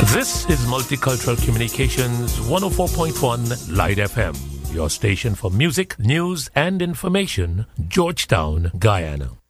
This is Multicultural Communications 104.1 Light FM, your station for music, news, and information, Georgetown, Guyana.